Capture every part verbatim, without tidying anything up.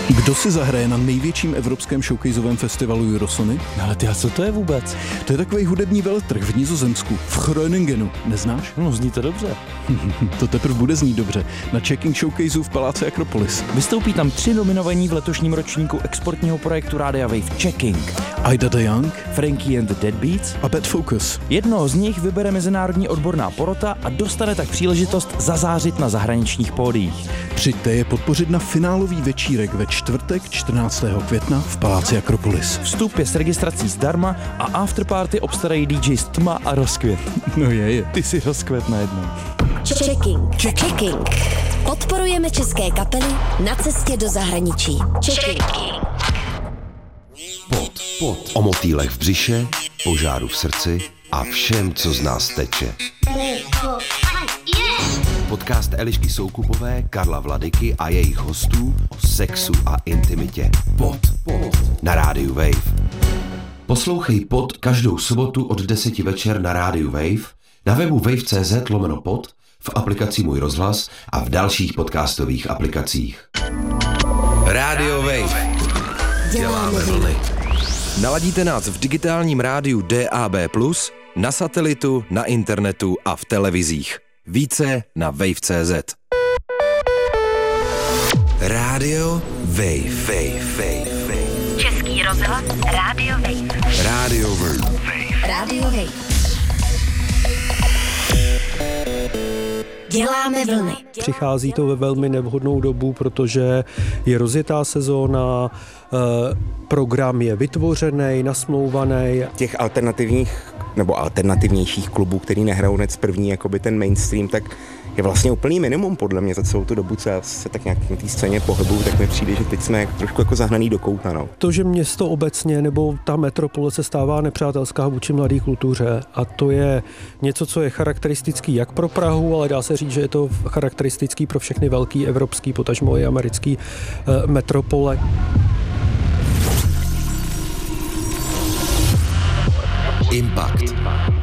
Kdo si zahraje na největším evropském showcaseovém festivalu Eurosony? Ale ty, a co to je vůbec? To je takový hudební veletrh v Nizozemsku, v Groningenu. Neznáš? No, zní to dobře. To teprve bude znít dobře. Na Checking Showcaseu v Paláci Akropolis. Vystoupí tam tři nominovaní v letošním ročníku exportního projektu Rádia Wave Checking. Ida the Young, Frankie and the Deadbeats a Bad Focus. Jednoho z nich vybere mezinárodní odborná porota a dostane tak příležitost zazářit na zahraničních pódiích. Přijďte je podpořit na finálový večírek ve čtvrtek čtrnáctého května v Paláci Akropolis. Vstup je s registrací zdarma a afterparty obstarají D Js Tma a Rozkvět. No je, je. Ty si Rozkvět najednou. Checking. Checking. Podporujeme české kapely na cestě do zahraničí. Checking. Pod, pod. O motýlech v břiše, požáru v srdci a všem, co z nás teče. Podcast Elišky Soukupové, Karla Vladyky a jejich hostů o sexu a intimitě. Pod, pod. Na rádiu Wave. Poslouchej Pod každou sobotu od deseti večer na rádiu Wave, na webu wave.cz lomeno pod, v aplikaci Můj rozhlas a v dalších podcastových aplikacích. Rádio Wave. Děláme vlny. Naladíte nás v digitálním rádiu D A B plus, na satelitu, na internetu a v televizích. Více na wave tečka cé zet. Rádio Wave. Wave, Wave, Wave. Český rozhlas Rádio Wave. Rádio Wave. Rádio Wave. Děláme vlny. Přichází to ve velmi nevhodnou dobu, protože je rozjetá sezóna, program je vytvořený, nasmlouvaný. Těch alternativních nebo alternativnějších klubů, který nehrajou hned z první jakoby ten mainstream, tak je vlastně úplný minimum podle mě za celou tu dobu, co já se tak nějak na té scéně pohybuju, tak mi přijde, že teď jsme jak, trošku jako zahnaný do kouta. No. To, že město obecně nebo ta metropole se stává nepřátelská vůči mladé kultuře a to je něco, co je charakteristický jak pro Prahu, ale dá se říct, že je to charakteristický pro všechny velký evropský, potažmo i americký eh, metropole. Impact.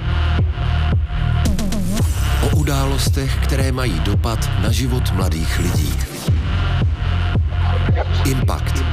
O událostech, které mají dopad na život mladých lidí. Impact.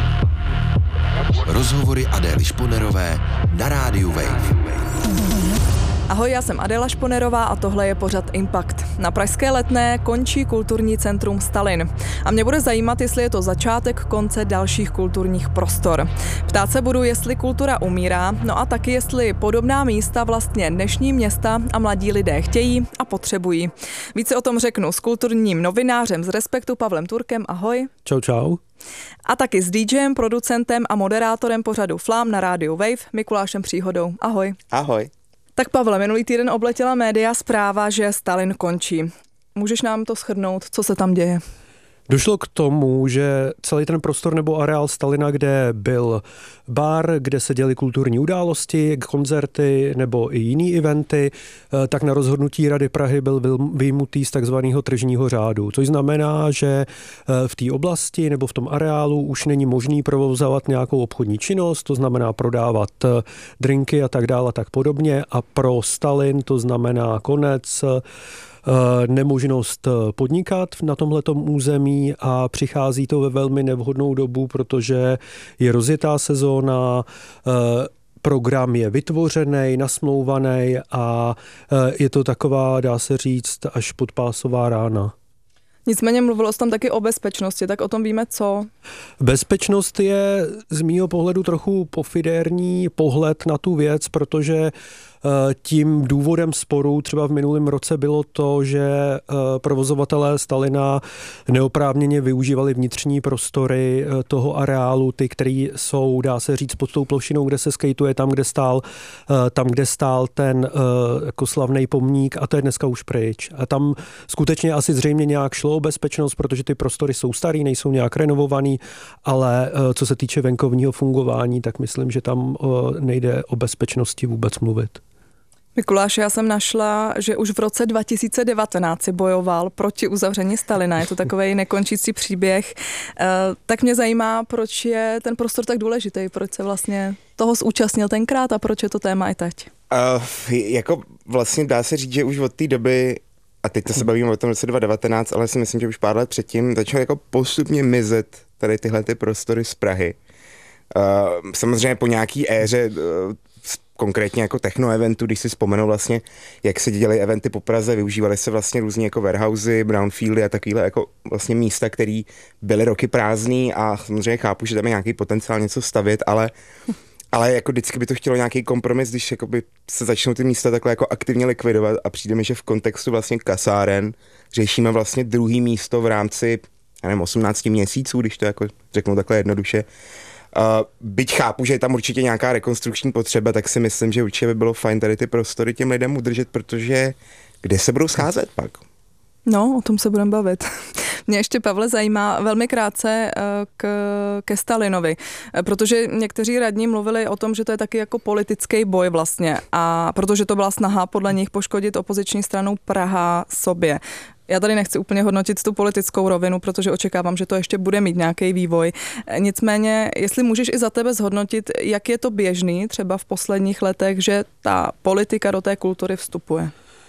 Rozhovory Adély Šponerové na rádiu Wave. Ahoj, já jsem Adéla Šponerová a tohle je pořad Impact. Na pražské Letné končí kulturní centrum Stalin. A mě bude zajímat, jestli je to začátek konce dalších kulturních prostor. Ptát se budu, jestli kultura umírá, no a taky jestli podobná místa vlastně dnešní města a mladí lidé chtějí a potřebují. Více o tom řeknu s kulturním novinářem z Respektu Pavlem Turkem. Ahoj. Čau, čau. A taky s DJem, producentem a moderátorem pořadu Flám na rádiu Wave Mikulášem Příhodou. Ahoj. Ahoj. Tak Pavle, minulý týden obletěla média zpráva, že Stalin končí. Můžeš nám to shrnout, co se tam děje? Došlo k tomu, že celý ten prostor nebo areál Stalina, kde byl bar, kde se děly kulturní události, koncerty nebo i jiný eventy, tak na rozhodnutí Rady Prahy byl vyjmutý z takzvaného tržního řádu. Což znamená, že v té oblasti nebo v tom areálu už není možný provozovat nějakou obchodní činnost, to znamená prodávat drinky a tak dále a tak podobně. A pro Stalin to znamená konec, nemožnost podnikat na tomhletom území a přichází to ve velmi nevhodnou dobu, protože je rozjetá sezóna, program je vytvořený, nasmlouvaný a je to taková, dá se říct, až podpásová rána. Nicméně mluvilo se tam taky o bezpečnosti, tak o tom víme co? Bezpečnost je z mýho pohledu trochu pofidérní pohled na tu věc, protože tím důvodem sporu třeba v minulém roce bylo to, že provozovatelé Stalina neoprávněně využívali vnitřní prostory toho areálu, ty, které jsou, dá se říct, pod tou plošinou, kde se skejtuje, tam, kde stál, tam, kde stál ten jako slavný pomník a to je dneska už pryč. A tam skutečně asi zřejmě nějak šlo o bezpečnost, protože ty prostory jsou starý, nejsou nějak renovovaný, ale co se týče venkovního fungování, tak myslím, že tam nejde o bezpečnosti vůbec mluvit. Mikuláš, já jsem našla, že už v roce dva tisíce devatenáct si bojoval proti uzavření Stalina. Je to takovej nekončící příběh. E, tak mě zajímá, proč je ten prostor tak důležitý, proč se vlastně toho zúčastnil tenkrát a proč je to téma i teď? Uh, jako vlastně dá se říct, že už od té doby, a teď to se bavíme o tom roce dva tisíce devatenáct, ale si myslím, že už pár let předtím začal jako postupně mizet tady tyhle ty prostory z Prahy. Uh, samozřejmě po nějaký éře, uh, konkrétně jako techno-eventu, když si vzpomenu vlastně, jak se dělaly eventy po Praze, využívaly se vlastně různě jako warehousey, brownfieldy a takovýhle jako vlastně místa, které byly roky prázdný a samozřejmě chápu, že tam je nějaký potenciál něco stavět, ale ale jako vždycky by to chtělo nějaký kompromis, když jakoby se začnou ty místa takhle jako aktivně likvidovat a přijde mi, že v kontextu vlastně kasáren řešíme vlastně druhý místo v rámci, já nevím, osmnáct měsíců, když to jako řeknu takhle jednoduše. Uh, byť chápu, že je tam určitě nějaká rekonstrukční potřeba, tak si myslím, že určitě by bylo fajn tady ty prostory těm lidem udržet, protože kde se budou scházet pak? No, o tom se budeme bavit. Mě ještě, Pavle, zajímá velmi krátce k, ke Stalinovi, protože někteří radní mluvili o tom, že to je taky jako politický boj vlastně, a protože to byla snaha podle nich poškodit opoziční stranu Praha sobě. Já tady nechci úplně hodnotit tu politickou rovinu, protože očekávám, že to ještě bude mít nějaký vývoj. Nicméně, jestli můžeš i za tebe zhodnotit, jak je to běžný třeba v posledních letech, že ta politika do té kultury vstupuje?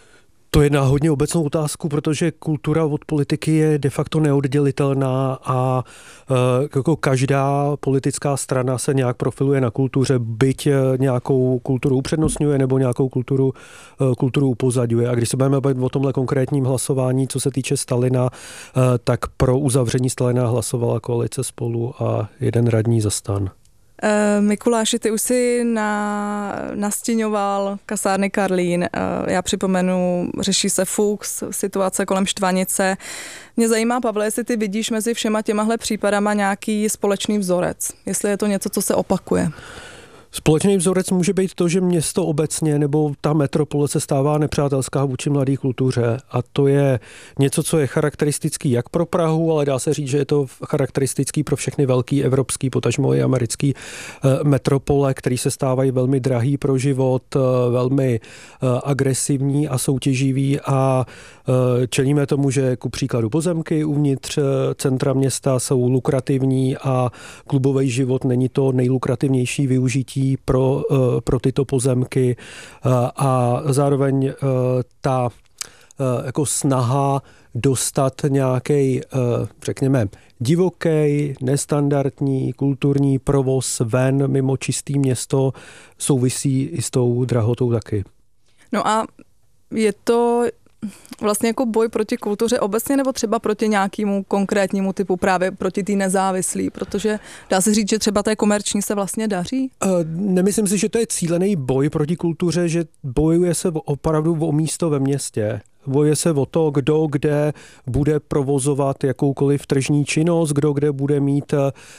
To je na hodně obecnou otázku, protože kultura od politiky je de facto neoddělitelná a e, jako každá politická strana se nějak profiluje na kultuře, byť nějakou kulturu upřednostňuje nebo nějakou kulturu, e, kulturu upozadňuje. A když se budeme bavit o tomhle konkrétním hlasování, co se týče Stalina, e, tak pro uzavření Stalina hlasovala koalice Spolu a jeden radní za STAN. Mikuláši, ty už si na, nastíňoval kasárny Karlín. Já připomenu, řeší se Fuchs, situace kolem Štvanice. Mě zajímá, Pavle, jestli ty vidíš mezi všema těmahle případama nějaký společný vzorec. Jestli je to něco, co se opakuje. Společný vzorec může být to, že město obecně nebo ta metropole se stává nepřátelská vůči mladé kultuře a to je něco, co je charakteristický jak pro Prahu, ale dá se říct, že je to charakteristický pro všechny velký evropský, potažmo i americký metropole, který se stávají velmi drahý pro život, velmi agresivní a soutěživý a čelíme tomu, že ku příkladu pozemky uvnitř centra města jsou lukrativní a klubový život není to nejlukrativnější využití pro, pro tyto pozemky a zároveň ta jako snaha dostat nějaký, řekněme, divoký, nestandardní kulturní provoz ven mimo čistý město souvisí i s tou drahotou taky. No a je to vlastně jako boj proti kultuře obecně nebo třeba proti nějakému konkrétnímu typu, právě proti té nezávislý, protože dá se říct, že třeba té komerční se vlastně daří? Nemyslím si, že to je cílený boj proti kultuře, že bojuje se opravdu o místo ve městě. Bojuje se o to, kdo kde bude provozovat jakoukoliv tržní činnost, kdo kde bude mít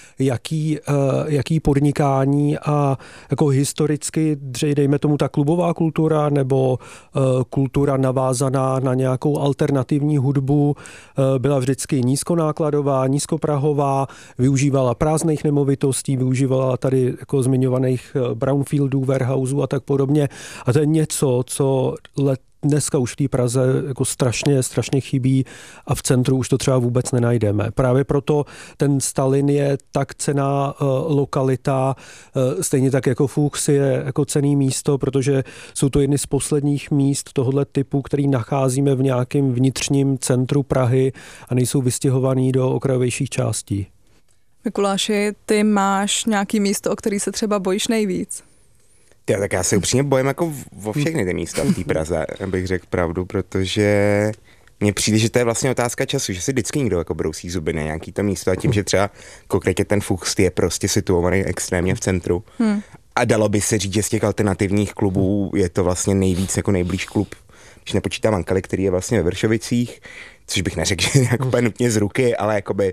jaký, jaký podnikání a jako historicky, dejme tomu ta klubová kultura nebo kultura navázaná na nějakou alternativní hudbu byla vždycky nízkonákladová, nízkoprahová, využívala prázdných nemovitostí, využívala tady jako zmiňovaných brownfieldů, warehouseů a tak podobně. A to je něco, co let dneska už v té Praze jako strašně, strašně chybí a v centru už to třeba vůbec nenajdeme. Právě proto ten Stalin je tak cenná uh, lokalita, uh, stejně tak jako Fuchs je jako cenný místo, protože jsou to jedny z posledních míst tohoto typu, který nacházíme v nějakém vnitřním centru Prahy a nejsou vystěhovaný do okrajovějších částí. Mikuláši, ty máš nějaký místo, o který se třeba bojíš nejvíc? Já, tak já se upřímně bojím jako o všechny ty místa v té Praze, abych řekl pravdu, protože mně přijde, že to je vlastně otázka času, že si vždycky někdo jako brousí zuby na nějaký to místo a tím, že třeba konkrétně ten Fuchs je prostě situovaný extrémně v centru. Hmm. A dalo by se říct, že z těch alternativních klubů je to vlastně nejvíc jako nejblíž klub, když nepočítám Ankali, který je vlastně ve Vršovicích, což bych neřekl, že nějak úplně nutně z ruky, ale jakoby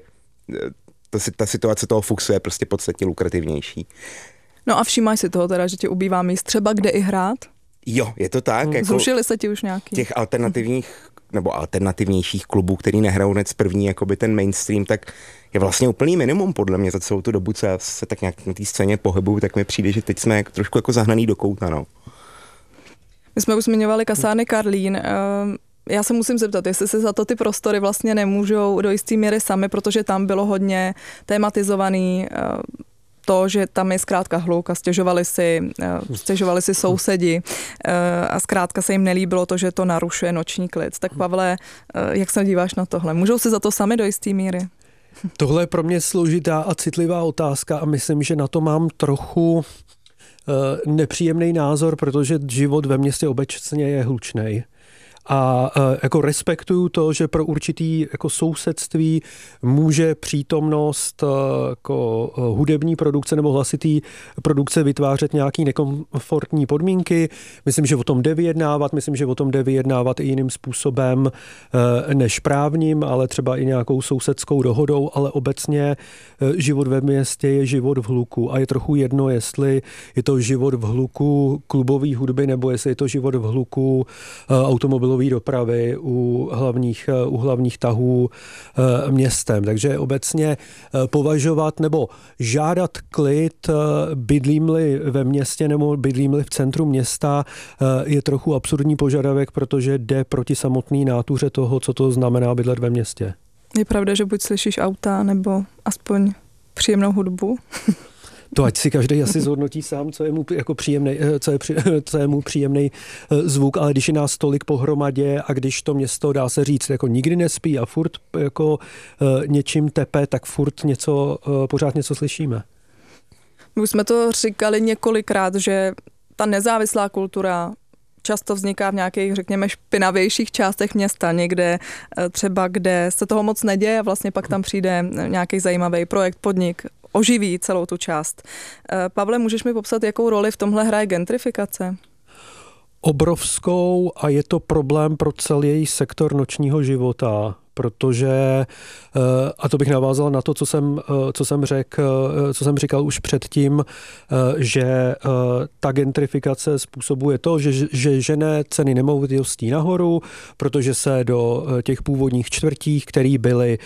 to, ta situace toho Fuchsu je prostě podstatně lukrativnější. No a všímáš si toho teda, že ti ubývá míst třeba kde i hrát? Jo, je to tak. Jako zrušili se ti už nějaký? Těch alternativních nebo alternativnějších klubů, který nehrajou hned první, jakoby ten mainstream, tak je vlastně úplný minimum podle mě za celou tu dobu, co já se tak nějak na té scéně pohybuju, tak mi přijde, že teď jsme jak, trošku jako zahnaný do kouta, no. My jsme už zmiňovali kasárny Karlín. Já se musím zeptat, jestli se za to ty prostory vlastně nemůžou do jisté míry sami, protože tam bylo hodně tematizovaný to, že tam je zkrátka hluk a stěžovali si, stěžovali si sousedi a zkrátka se jim nelíbilo to, že to narušuje noční klid. Tak Pavle, jak se díváš na tohle? Můžou si za to sami do jisté míry? Tohle je pro mě složitá a citlivá otázka a myslím, že na to mám trochu nepříjemný názor, protože život ve městě obecně je hlučnej. A jako respektuju to, že pro určitý jako sousedství může přítomnost jako hudební produkce nebo hlasitý produkce vytvářet nějaký nekomfortní podmínky. Myslím, že o tom jde vyjednávat, myslím, že o tom jde vyjednávat i jiným způsobem než právním, ale třeba i nějakou sousedskou dohodou, ale obecně život ve městě je život v hluku a je trochu jedno, jestli je to život v hluku klubové hudby nebo jestli je to život v hluku automobilové dopravy u hlavních, u hlavních tahů městem. Takže obecně považovat nebo žádat klid, bydlím-li ve městě nebo bydlím-li v centru města, je trochu absurdní požadavek, protože jde proti samotné nátuře toho, co to znamená bydlet ve městě. Je pravda, že buď slyšíš auta, nebo aspoň příjemnou hudbu? To ať si každý asi zhodnotí sám, co je mu jako příjemný, co je, co je mu příjemný zvuk, ale když je nás tolik pohromadě a když to město, dá se říct, jako nikdy nespí a furt jako něčím tepe, tak furt něco, pořád něco slyšíme. My už jsme to říkali několikrát, že ta nezávislá kultura často vzniká v nějakých, řekněme, špinavějších částech města, někde třeba, kde se toho moc neděje a vlastně pak tam přijde nějaký zajímavý projekt, podnik, oživí celou tu část. Pavle, můžeš mi popsat, jakou roli v tomhle hraje gentrifikace? Obrovskou a je to problém pro celý sektor nočního života, protože, a to bych navázal na to, co jsem, co jsem řekl, co jsem říkal už předtím, že ta gentrifikace způsobuje to, že, že žene ceny nemovitostí nahoru, protože se do těch původních čtvrtí, které byly,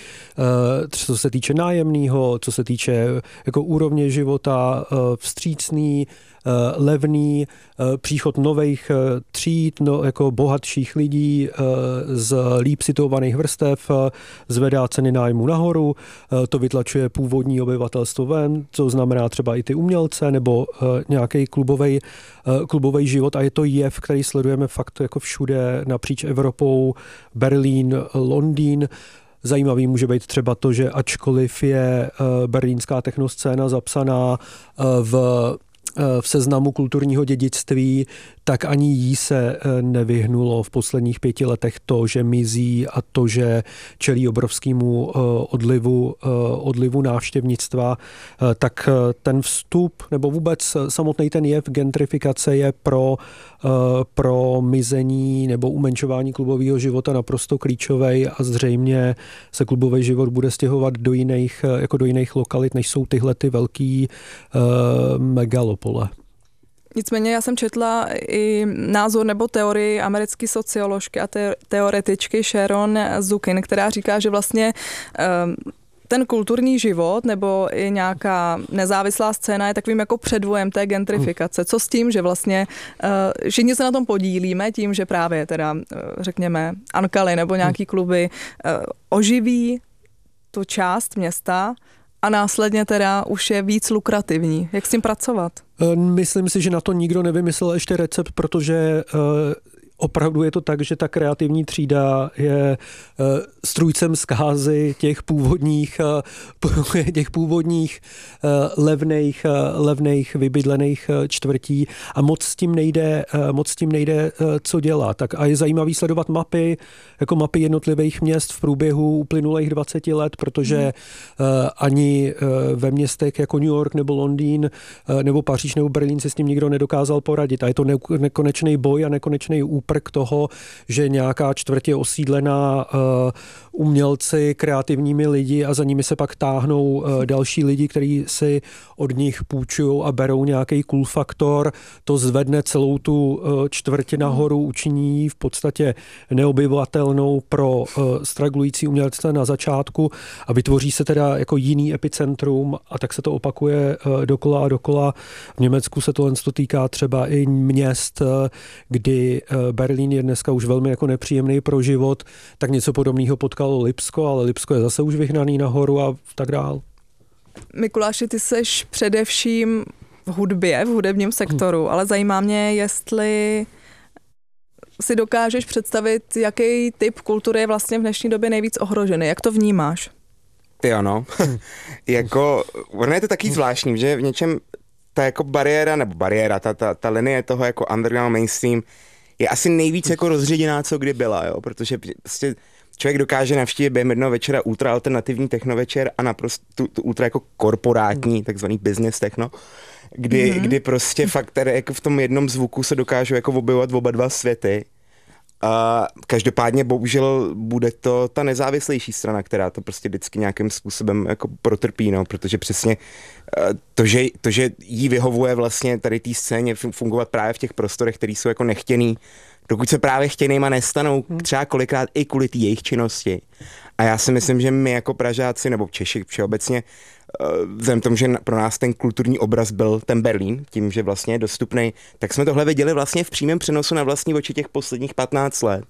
co se týče nájemného, co se týče jako úrovně života, vstřícný, levný, příchod nových tříd, no, jako bohatších lidí z líp situovaných vrstev zvedá ceny nájmu nahoru, to vytlačuje původní obyvatelstvo ven, co znamená třeba i ty umělce nebo nějaký klubový klubový život a je to jev, který sledujeme fakt jako všude napříč Evropou, Berlín, Londýn. Zajímavý může být třeba to, že ačkoliv je berlínská technoscéna zapsaná v v seznamu kulturního dědictví, tak ani jí se nevyhnulo v posledních pěti letech to, že mizí a to, že čelí obrovskému odlivu, odlivu návštěvnictva, tak ten vstup nebo vůbec samotný ten jev gentrifikace je pro, pro mizení nebo umenšování klubového života naprosto klíčový a zřejmě se klubový život bude stěhovat do jiných, jako do jiných lokalit, než jsou tyhle ty velký megalopole. Nicméně já jsem četla i názor nebo teorii americké socioložky a te- teoretičky Sharon Zukin, která říká, že vlastně um, ten kulturní život nebo i nějaká nezávislá scéna je takovým jako předvojem té gentrifikace. Co s tím, že vlastně uh, všichni se na tom podílíme tím, že právě teda, uh, řekněme, Ankaly nebo nějaký kluby uh, oživí tu část města a následně teda už je víc lukrativní. Jak s tím pracovat? Myslím si, že na to nikdo nevymyslel ještě recept, protože opravdu je to tak, že ta kreativní třída je strůjcem zkázy těch původních, těch původních levných, levných vybydlených čtvrtí a moc s tím nejde, moc s tím nejde co dělat. Tak a je zajímavý sledovat mapy, jako mapy jednotlivých měst v průběhu uplynulých dvaceti let, protože hmm. ani ve městech jako New York nebo Londýn nebo Paříž nebo Berlín se s tím nikdo nedokázal poradit. A je to nekonečný boj a nekonečný úprk toho, že nějaká čtvrť je osídlená umělci, kreativními lidi a za nimi se pak táhnou další lidi, kteří si od nich půjčují a berou nějaký cool faktor. To zvedne celou tu čtvrť nahoru, učiní v podstatě neobyvatelnou pro straglující umělce na začátku a vytvoří se teda jako jiný epicentrum a tak se to opakuje dokola a dokola. V Německu se tohle týká třeba i měst, kdy Berlín je dneska už velmi jako nepříjemný pro život, tak něco podobného potkalo Lipsko, ale Lipsko je zase už vyhnaný nahoru a tak dál. Mikuláši, ty seš především v hudbě, v hudebním sektoru, hmm. ale zajímá mě, jestli si dokážeš představit, jaký typ kultury je vlastně v dnešní době nejvíc ohrožený. Jak to vnímáš? Ty ano. Jako, ono je to taky zvláštní, že v něčem ta jako bariéra, nebo bariéra, ta, ta, ta linie toho jako underground mainstream je asi nejvíc jako rozředěná, co kdy byla, jo, protože prostě člověk dokáže navštívit během jednoho večera ultra alternativní technovečer a naprosto tu, tu ultra jako korporátní, takzvaný business techno, kdy, mm-hmm. kdy prostě fakt tady jako v tom jednom zvuku se dokážou jako objevovat oba dva světy. A každopádně bohužel bude to ta nezávislejší strana, která to prostě vždycky nějakým způsobem jako protrpí, no, protože přesně to, že, to, že jí vyhovuje vlastně tady té scéně fungovat právě v těch prostorech, které jsou jako nechtěný, dokud se právě chtěnýma nestanou, třeba kolikrát i kvůli té jejich činnosti. A já si myslím, že my jako Pražáci nebo Češi všeobecně, vzhledem tomu, že pro nás ten kulturní obraz byl ten Berlín, tím, že vlastně je dostupný, tak jsme tohle viděli vlastně v přímém přenosu na vlastní oči těch posledních patnáct let.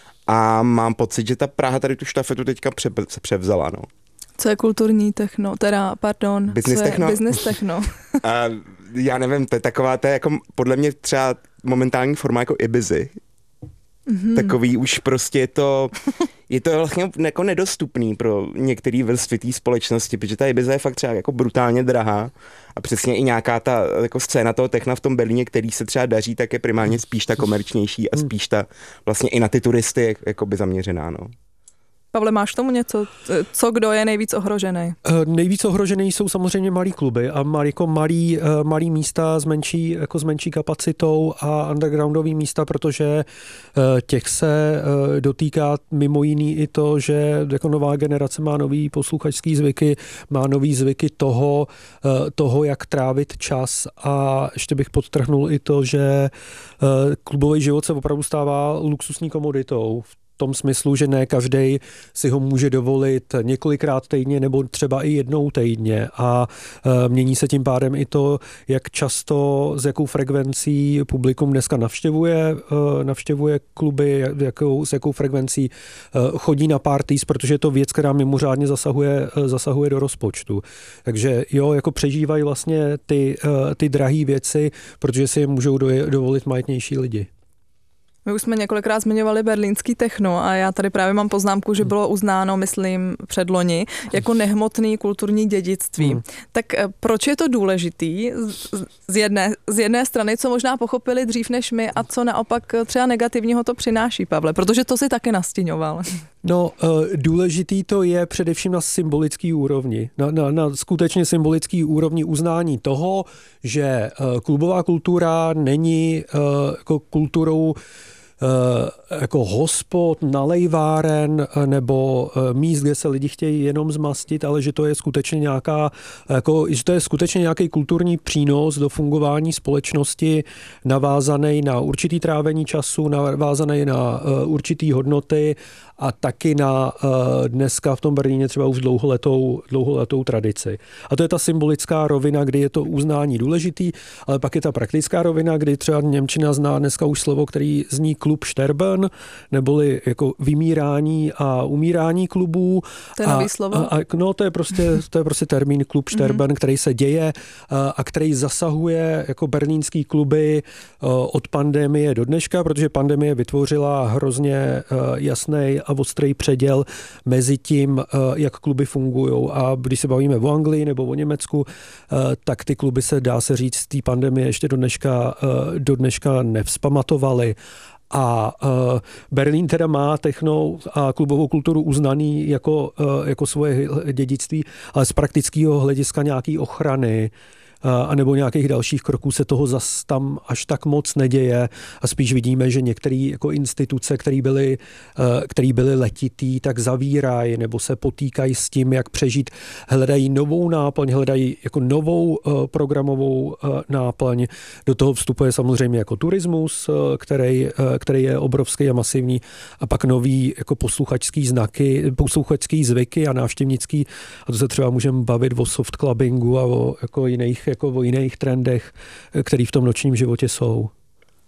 A mám pocit, že ta Praha tady tu štafetu teďka pře- převzala, no. Co je kulturní techno, teda, pardon, business co je techno? business techno? A já nevím, to je taková, to je jako podle mě třeba momentální forma jako Ibizy. Mm-hmm. Takový už prostě je to, je to vlastně jako nedostupný pro některé vrstvy té společnosti, protože ta Ibiza je fakt třeba jako brutálně drahá a přesně i nějaká ta jako scéna toho techna v tom Berlíně, který se třeba daří, tak je primárně spíš ta komerčnější a spíš ta vlastně i na ty turisty jakoby zaměřená, no. Pavle, máš k tomu něco? Co, kdo je nejvíc ohrožený? Uh, nejvíc ohrožený jsou samozřejmě malý kluby a malý, jako malý, uh, malý místa s menší, jako s menší kapacitou a undergroundový místa, protože uh, těch se uh, dotýká mimo jiný i to, že jako nová generace má nový posluchačský zvyky, má nový zvyky toho, uh, toho, jak trávit čas a ještě bych podtrhnul i to, že uh, klubový život se opravdu stává luxusní komoditou. V tom smyslu, že ne každý si ho může dovolit několikrát týdně nebo třeba i jednou týdně a e, mění se tím pádem i to, jak často, s jakou frekvencí publikum dneska navštěvuje, e, navštěvuje kluby, jakou, s jakou frekvencí e, chodí na parties, protože je to věc, která mimořádně zasahuje, e, zasahuje do rozpočtu. Takže jo, jako přežívají vlastně ty, e, ty drahé věci, protože si je můžou do, dovolit majetnější lidi. My už jsme několikrát zmiňovali berlínský techno a já tady právě mám poznámku, že bylo uznáno, myslím, předloni, jako nehmotný kulturní dědictví. Hmm. Tak proč je to důležitý z jedné, z jedné strany, co možná pochopili dřív než my a co naopak třeba negativního to přináší, Pavle? Protože to si taky nastíňoval. No, důležitý to je především na symbolický úrovni. Na, na, na skutečně symbolický úrovni uznání toho, že klubová kultura není jako kulturou jako hospod, nalejváren nebo míst, kde se lidi chtějí jenom zmastit, ale že to je skutečně nějaká, jako, že to je skutečně nějaký kulturní přínos do fungování společnosti navázaný na určitý trávení času, navázaný na určitý hodnoty a taky na dneska v tom Berlíně třeba už dlouholetou, dlouholetou tradici. A to je ta symbolická rovina, kdy je to uznání důležitý, ale pak je ta praktická rovina, kdy třeba němčina zná dneska už slovo, který zní klub sterben, neboli jako vymírání a umírání klubů. To je nový slovo? A, a, no, to je prostě, to je prostě termín klub sterben, mm-hmm. který se děje a, a který zasahuje jako berlínský kluby od pandemie do dneška, protože pandemie vytvořila hrozně jasný a ostrý předěl mezi tím, jak kluby fungují. A když se bavíme o Anglii nebo o Německu, tak ty kluby se, dá se říct, z té pandemie ještě do dneška, do dneška nevzpamatovaly. A uh, Berlín teda má techno a klubovou kulturu uznaný jako, uh, jako svoje dědictví, ale z praktického hlediska nějaký ochrany a nebo nějakých dalších kroků se toho zas tam až tak moc neděje a spíš vidíme, že některé jako instituce, které byly, které byly letitý, tak zavírají nebo se potýkají s tím, jak přežít, hledají novou náplň, hledají jako novou programovou náplň. Do toho vstupuje samozřejmě jako turismus, který, který je obrovský a masivní a pak nový jako posluchačský znaky, posluchačský zvyky a návštěvnický a to se třeba můžeme bavit o soft clubbingu a o jako jiných jako o jiných trendech, které v tom nočním životě jsou.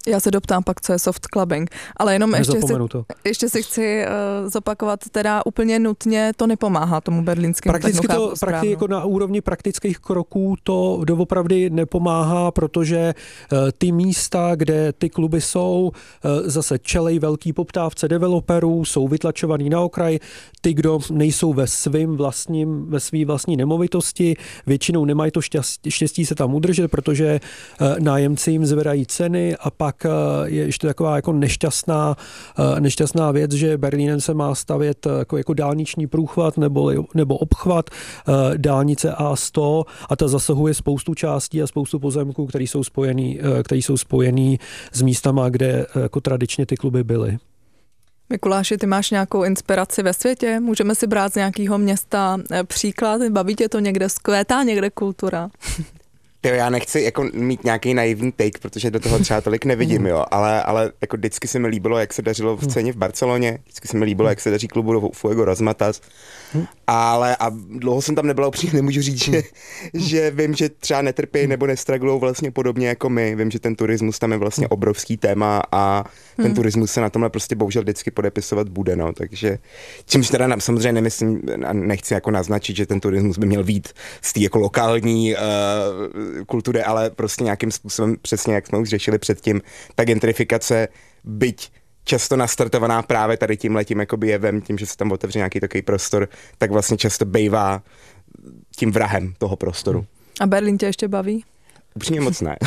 Já se doptám pak, co je soft clubbing, ale jenom ještě si, ještě si chci uh, zopakovat, teda úplně nutně to nepomáhá tomu berlínskému prakticky to prakticky jako na úrovni praktických kroků to doopravdy nepomáhá, protože uh, ty místa, kde ty kluby jsou, uh, zase čelej velký poptávce developerů, jsou vytlačovaný na okraj, ty, kdo nejsou ve svým vlastním, ve svý vlastní nemovitosti, většinou nemají to štěstí, štěstí se tam udržet, protože uh, nájemci jim zvedají ceny a pak je ještě taková jako nešťastná, nešťastná věc, že Berlínem se má stavět jako, jako dálniční průchvat nebo, nebo obchvat dálnice A sto a ta zasahuje spoustu částí a spoustu pozemků, které jsou spojený, které jsou spojený s místama, kde jako tradičně ty kluby byly. Mikuláši, ty máš nějakou inspiraci ve světě? Můžeme si brát z nějakého města příklad? Baví tě to někde, skvétá někde kultura? Já nechci jako mít nějaký naivní take, protože do toho třeba tolik nevidím, jo, ale, ale jako vždycky se mi líbilo, jak se dařilo v scéně v Barceloně, vždycky se mi líbilo, jak se daří klubu Fuego Razmatas, ale a dlouho jsem tam nebyla, upřímně nemůžu říct, že, že vím, že třeba netrpějí nebo nestraglujou vlastně podobně jako my, vím, že ten turismus tam je vlastně obrovský téma a ten hmm. turismus se na tomhle prostě bohužel vždycky podepisovat bude, no, takže čímž teda samozřejmě nemyslím, nechci jako naznačit, že ten turismus by měl být z té jako lokální uh, kultury, ale prostě nějakým způsobem, přesně jak jsme už řešili předtím, ta gentrifikace, byť často nastartovaná právě tady tímhletím jakoby jevem, tím, že se tam otevře nějaký takový prostor, tak vlastně často bejvá tím vrahem toho prostoru. A Berlín tě ještě baví? Upřímně moc ne.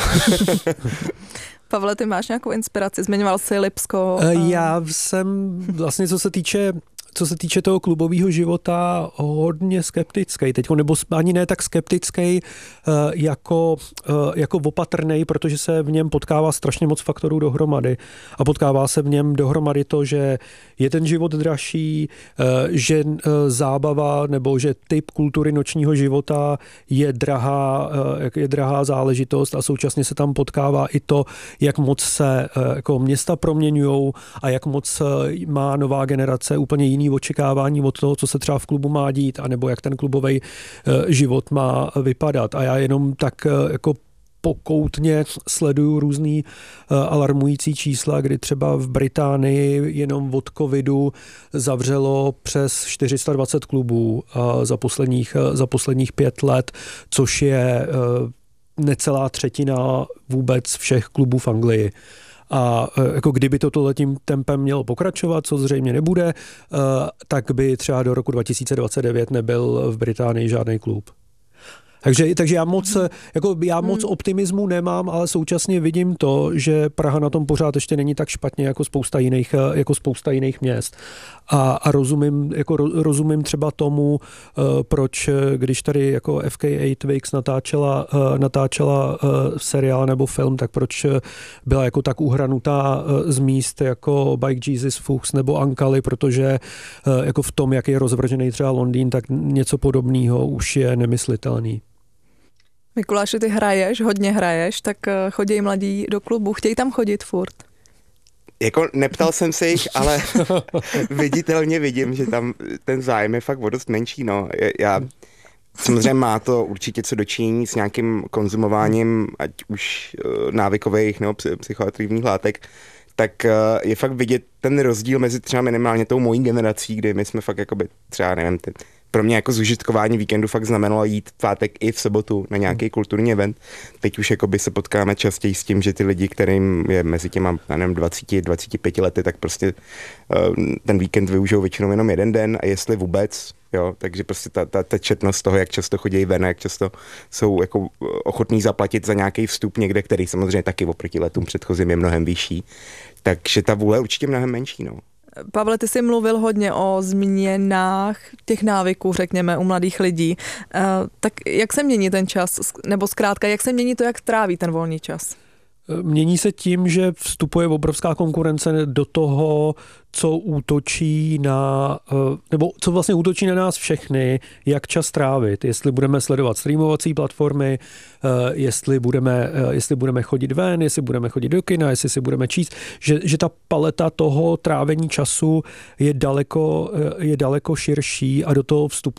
Pavle, ty máš nějakou inspiraci? Zmiňoval jsi Lipsko. A... Já jsem vlastně, co se týče Co se týče toho klubového života, hodně skeptický. Teď nebo ani ne tak skeptický, jako, jako opatrnej, protože se v něm potkává strašně moc faktorů dohromady. A potkává se v něm dohromady to, že je ten život dražší, že zábava nebo že typ kultury nočního života je drahá, je drahá záležitost a současně se tam potkává i to, jak moc se jako města proměňujou a jak moc má nová generace úplně jiný očekávání od toho, co se třeba v klubu má dít, anebo jak ten klubový život má vypadat. A já jenom tak jako pokoutně sleduju různý alarmující čísla, kdy třeba v Británii jenom od covidu zavřelo přes čtyři sta dvacet klubů za posledních, za posledních pět let, což je necelá třetina vůbec všech klubů v Anglii. A jako kdyby to tohletím tempem mělo pokračovat, co zřejmě nebude, tak by třeba do roku dva tisíce dvacet devět nebyl v Británii žádný klub. Takže, takže já moc, jako já moc optimismu nemám, ale současně vidím to, že Praha na tom pořád ještě není tak špatně jako spousta jiných, jako spousta jiných měst. A, a rozumím, jako rozumím třeba tomu, proč, když tady jako F K A Twigs natáčela, natáčela seriál nebo film, tak proč byla jako tak uhranutá z míst jako Bike Jesus, Fuchs nebo Ankali, protože jako v tom, jak je rozvržený třeba Londýn, tak něco podobného už je nemyslitelný. Mikuláši, ty hraješ, hodně hraješ, tak chodí mladí do klubu, chtějí tam chodit furt? Jako neptal jsem se jich, ale viditelně vidím, že tam ten zájem je fakt o dost menší, no. Já, samozřejmě má to určitě co dočinění s nějakým konzumováním, ať už návykových nebo psychoaktivních látek, tak je fakt vidět ten rozdíl mezi třeba minimálně tou mojí generací, kdy my jsme fakt jakoby třeba, nevím, ty, pro mě jako zužitkování víkendu fakt znamenalo jít v pátek i v sobotu na nějaký kulturní event. Teď už jakoby se potkáme častěji s tím, že ty lidi, kterým je mezi těma, nevím, dvacet, dvacet pět lety, tak prostě uh, ten víkend využijou většinou jenom jeden den a jestli vůbec, jo, takže prostě ta, ta, ta četnost toho, jak často chodí ven, jak často jsou jako ochotní zaplatit za nějaký vstup někde, který samozřejmě taky oproti letům předchozím je mnohem vyšší. Takže ta vůle je určitě mnohem menší, no. Pavle, ty jsi mluvil hodně o změnách těch návyků, řekněme, u mladých lidí. Uh, tak jak se mění ten čas? Nebo zkrátka, jak se mění to, jak tráví ten volný čas? Mění se tím, že vstupuje obrovská konkurence do toho, co útočí na, nebo co vlastně útočí na nás všechny, jak čas trávit. Jestli budeme sledovat streamovací platformy, jestli budeme, jestli budeme chodit ven, jestli budeme chodit do kina, jestli si budeme číst, že, že ta paleta toho trávení času je daleko, je daleko širší a do toho vstupuje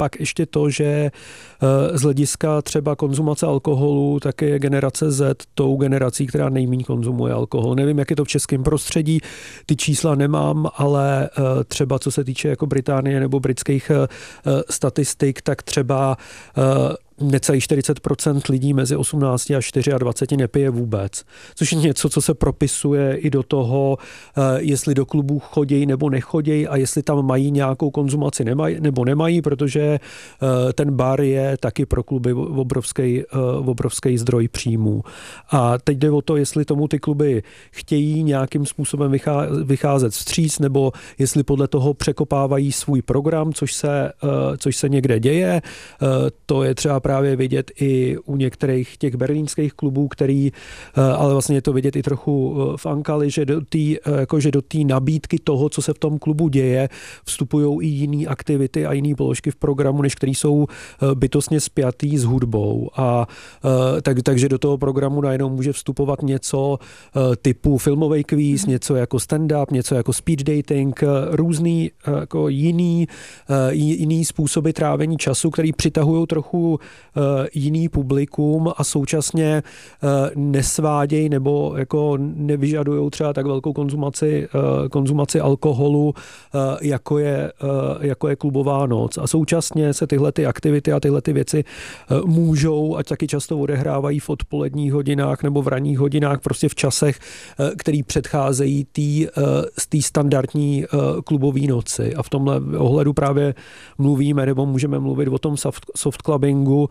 pak ještě to, že z hlediska třeba konzumace alkoholu, tak je generace Z tou generací, která nejméně konzumuje alkohol. Nevím, jak je to v českém prostředí, ty čísla nemám, ale třeba co se týče jako Británie nebo britských statistik, tak třeba necelých čtyřicet procent lidí mezi osmnácti a dvaceti čtyřmi nepije vůbec. Což je něco, co se propisuje i do toho, jestli do klubů chodí nebo nechodí a jestli tam mají nějakou konzumaci nemají, nebo nemají, protože ten bar je taky pro kluby obrovský, obrovský zdroj příjmů. A teď jde o to, jestli tomu ty kluby chtějí nějakým způsobem vycházet vstříc, nebo jestli podle toho překopávají svůj program, což se, což se někde děje. To je třeba právě vidět i u některých těch berlínských klubů, který, ale vlastně je to vidět i trochu v Ankali, že do té jakože do té nabídky toho, co se v tom klubu děje, vstupují i jiné aktivity a jiné položky v programu, než které jsou bytostně spjatý s hudbou. A tak, takže do toho programu najednou může vstupovat něco typu filmový kvíz, něco jako stand-up, něco jako speed dating, různý jako jiný, jiný způsoby trávení času, který přitahují trochu jiný publikum a současně nesvádějí nebo jako nevyžadují třeba tak velkou konzumaci, konzumaci alkoholu, jako je, jako je klubová noc. A současně se tyhle ty aktivity a tyhle ty věci můžou, ať taky často odehrávají v odpoledních hodinách nebo v ranních hodinách, prostě v časech, který předcházejí té standardní klubové noci. A v tomhle ohledu právě mluvíme nebo můžeme mluvit o tom soft, soft clubbingu,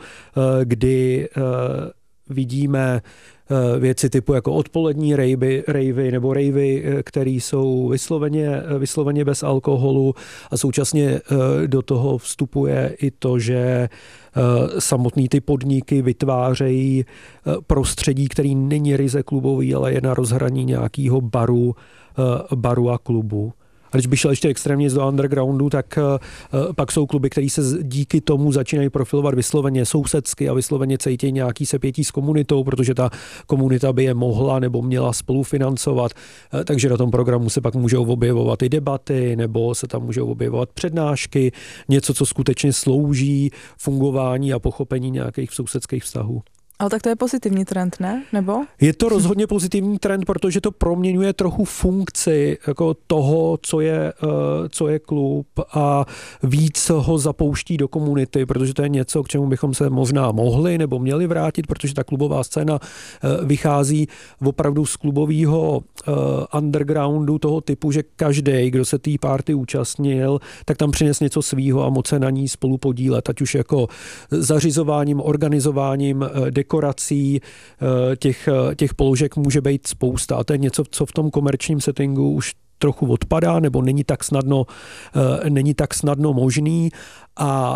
kdy vidíme věci typu jako odpolední rejvy, rejvy nebo rejvy, které jsou vysloveně, vysloveně bez alkoholu a současně do toho vstupuje i to, že samotný ty podniky vytvářejí prostředí, který není ryze klubový, ale je na rozhraní nějakého baru, baru a klubu. A když bych šel ještě extrémně do undergroundu, tak uh, pak jsou kluby, které se díky tomu začínají profilovat vysloveně sousedsky a vysloveně cítí nějaký sepětí s komunitou, protože ta komunita by je mohla nebo měla spolufinancovat. Uh, takže na tom programu se pak můžou objevovat i debaty, nebo se tam můžou objevovat přednášky, něco, co skutečně slouží fungování a pochopení nějakých sousedských vztahů. Ale tak to je pozitivní trend, ne? Nebo? Je to rozhodně pozitivní trend, protože to proměňuje trochu funkci jako toho, co je, co je klub a víc ho zapouští do komunity, protože to je něco, k čemu bychom se možná mohli nebo měli vrátit, protože ta klubová scéna vychází opravdu z klubového undergroundu toho typu, že každý, kdo se té party účastnil, tak tam přines něco svýho a moc se na ní spolu podílet, ať už jako zařizováním, organizováním, dekorací, těch, těch položek může být spousta. A to je něco, co v tom komerčním settingu už trochu odpadá, nebo není tak snadno, není tak snadno možný a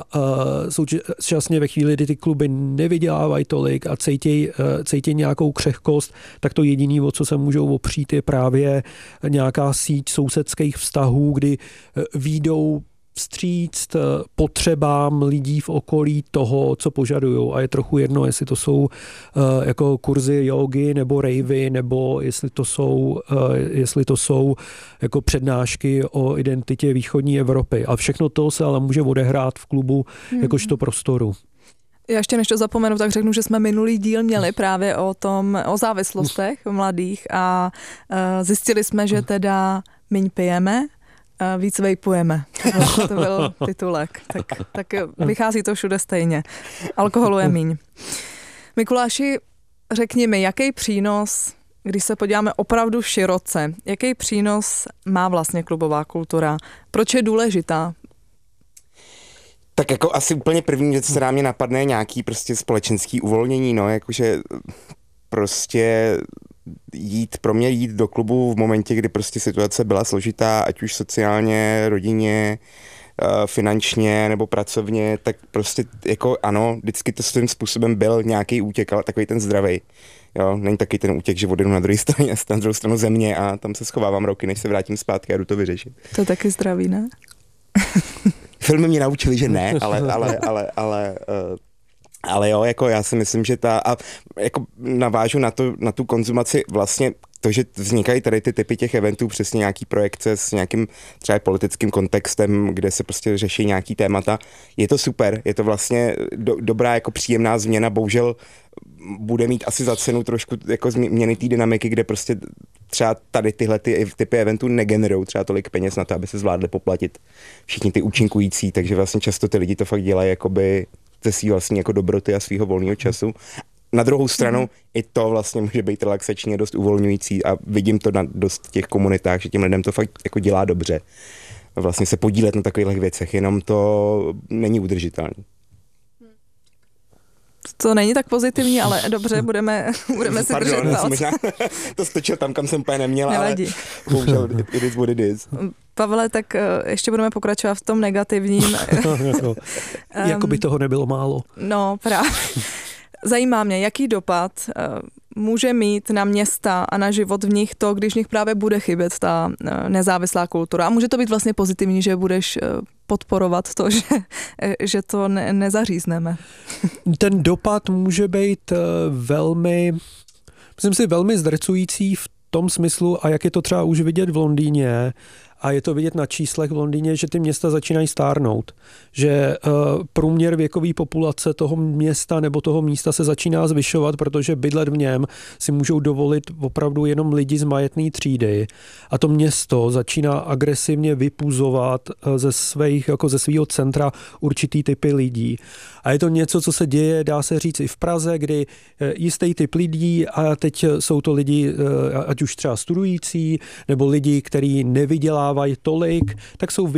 současně ve chvíli, kdy ty kluby nevydělávají tolik a cítějí, cítějí nějakou křehkost, tak to jediné, o co se můžou opřít, je právě nějaká síť sousedských vztahů, kdy výjdou vstříct potřebám lidí v okolí toho, co požadují. A je trochu jedno, jestli to jsou uh, jako kurzy jógy nebo rejvy, nebo jestli to jsou, uh, jestli to jsou jako přednášky o identitě východní Evropy. A všechno to se ale může odehrát v klubu mm-hmm. jakožto prostoru. Já ještě než to zapomenu, tak řeknu, že jsme minulý díl měli právě o tom, o závislostech mladých a uh, zjistili jsme, že teda míň pijeme, a víc vejpujeme. To byl, to byl titulek. Tak, tak vychází to všude stejně. Alkoholu je míň. Mikuláši, řekni mi, jaký přínos, když se podíváme opravdu široce, jaký přínos má vlastně klubová kultura? Proč je důležitá? Tak jako asi úplně první věc, která mě napadne, je nějaký prostě společenský uvolnění, no, jakože prostě jít, pro mě jít do klubu v momentě, kdy prostě situace byla složitá, ať už sociálně, rodině, finančně nebo pracovně, tak prostě jako ano, vždycky to svým způsobem byl nějaký útěk, ale takový ten zdravej. Jo, není taky ten útěk, že odjedu na druhé straně, na druhou stranu země a tam se schovávám roky, než se vrátím zpátky a jdu to vyřešit. To je taky zdravý, ne? Filmy mě naučili, že ne, ale, ale, ale, ale uh, Ale jo, jako já si myslím, že ta, a jako navážu na, to, na tu konzumaci vlastně to, že vznikají tady ty typy těch eventů, přesně nějaký projekce s nějakým třeba politickým kontextem, kde se prostě řeší nějaký témata, je to super, je to vlastně do, dobrá jako příjemná změna, bohužel bude mít asi za cenu trošku jako změny té dynamiky, kde prostě třeba tady tyhle ty typy eventů negenerují třeba tolik peněz na to, aby se zvládli poplatit všichni ty účinkující, takže vlastně často ty lidi to fakt dělají jakoby ze svý vlastní jako dobroty a svýho volného času. Na druhou stranu mm. i to vlastně může být relaxační a dost uvolňující a vidím to na dost těch komunitách, že těm lidem to fakt jako dělá dobře. Vlastně se podílet na takových věcech, jenom to není udržitelné. To není tak pozitivní, ale dobře, budeme, budeme si Pardon, držet palce. Možná to stočil tam, kam jsem úplně neměla, Nevadí. ale bohužel it is what it is. Pavle, tak ještě budeme pokračovat v tom negativním. Jako by toho nebylo málo. No, právě. Zajímá mě, jaký dopad může mít na města a na život v nich to, když v nich právě bude chybět ta nezávislá kultura. A může to být vlastně pozitivní, že budeš podporovat to, že, že to ne, nezařízneme. Ten dopad může být velmi, myslím si, velmi zdrcující v tom smyslu, a jak je to třeba už vidět v Londýně, a je to vidět na číslech v Londýně, že ty města začínají stárnout. Že uh, průměr věkové populace toho města nebo toho místa se začíná zvyšovat, protože bydlet v něm si můžou dovolit opravdu jenom lidi z majetné třídy. A to město začíná agresivně vypuzovat ze svých, jako ze svého centra určitý typy lidí. A je to něco, co se děje, dá se říct, i v Praze, kdy jistý typ lidí, a teď jsou to lidi, ať už třeba studující, nebo lidi, kteří nevydělávají tolik, tak jsou